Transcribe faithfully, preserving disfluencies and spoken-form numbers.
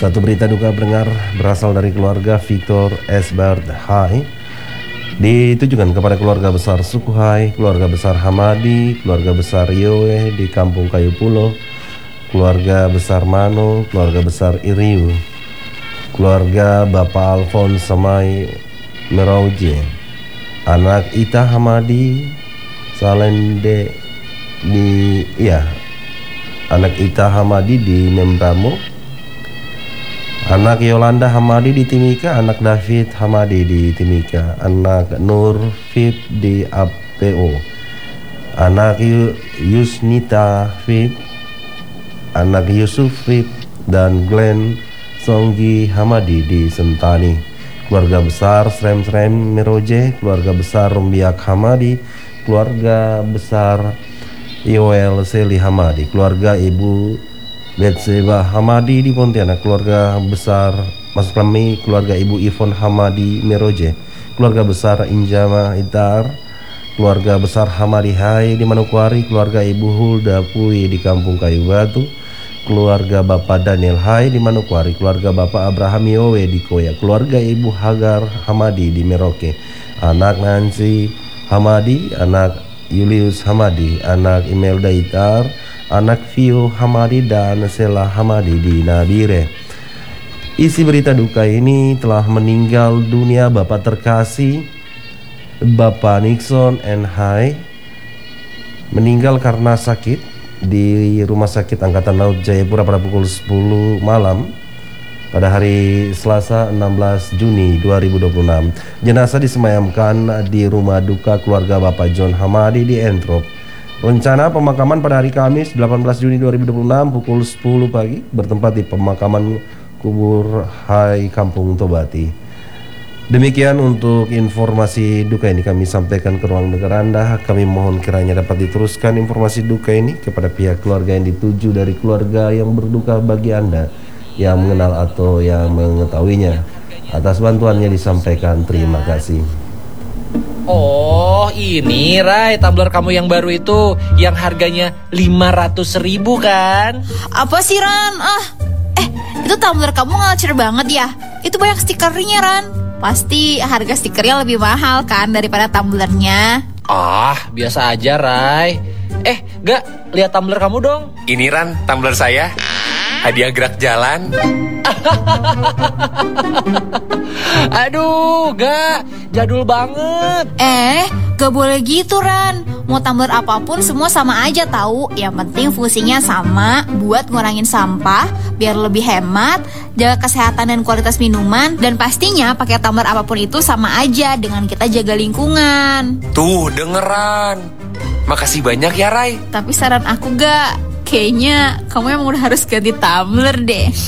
Satu berita duka pendengar berasal dari keluarga Victor Esbert Hai, ditujukan kepada keluarga besar suku Hai, keluarga besar Hamadi, keluarga besar Yowe di Kampung Kayu Pulo, keluarga besar Mano, keluarga besar Iriu, keluarga Bapak Alphonse Samai Merouje, anak Ita Hamadi Salende di ya anak Ita Hamadi di Membramo, anak Yolanda Hamadi di Timika, anak David Hamadi di Timika, anak Nur Fib di A P O, anak Yusnita Fib, anak Yusuf Fib, dan Glenn Songgi Hamadi di Sentani, keluarga besar Srem Srem Meroje, keluarga besar Rumbiak Hamadi, keluarga besar Yoel Seli Hamadi, keluarga Ibu Betseba Hamadi di Pontianak, keluarga besar Mas Klemi, keluarga Ibu Ivon Hamadi Meroje, keluarga besar Injama Itar, keluarga besar Hamadi Hai di Manokwari, keluarga Ibu Hulda Pui di Kampung Kayu Batu, keluarga Bapak Daniel Hai di Manokwari, keluarga Bapak Abraham Yowe di Koya, keluarga Ibu Hagar Hamadi di Merauke, anak Nancy Hamadi, anak Julius Hamadi, anak Imelda Itar, anak Vio Hamadi, dan Sela Hamadi di Nabire. Isi berita duka ini telah meninggal dunia Bapak terkasih Bapak Nixon N. Hai, meninggal karena sakit di Rumah Sakit Angkatan Laut Jayapura pada pukul sepuluh malam pada hari Selasa enam belas Juni dua ribu dua puluh enam. Jenazah disemayamkan di rumah duka keluarga Bapak John Hamadi di Entrop. Rencana pemakaman pada hari Kamis delapan belas Juni dua ribu dua puluh enam pukul sepuluh pagi bertempat di pemakaman kubur Hai Kampung Tobati. Demikian untuk informasi duka ini kami sampaikan ke ruang dengar Anda. Kami mohon kiranya dapat diteruskan informasi duka ini kepada pihak keluarga yang dituju dari keluarga yang berduka bagi Anda yang mengenal atau yang mengetahuinya. Atas bantuannya disampaikan terima kasih. Oh, ini Rai, tumbler kamu yang baru itu, yang harganya lima ratus ribu kan? Apa sih Ran? Ah, eh itu tumbler kamu ngalcer banget ya? Itu banyak stikernya Ran. Pasti harga stikernya lebih mahal kan daripada tumblernya. Ah, biasa aja Rai. Eh, Gak, lihat tumbler kamu dong. Ini Ran, tumbler saya. Hadiah gerak jalan. Aduh, Gak, jadul banget. Eh, gak boleh gitu Ran. Mau tumbler apapun semua sama aja tahu. Yang penting fungsinya sama, buat ngurangin sampah, biar lebih hemat, jaga kesehatan dan kualitas minuman, dan pastinya pakai tumbler apapun itu sama aja dengan kita jaga lingkungan. Tuh, dengeran. Makasih banyak ya Rai. Tapi saran aku Gak, kayaknya kamu emang udah harus ganti tumbler deh.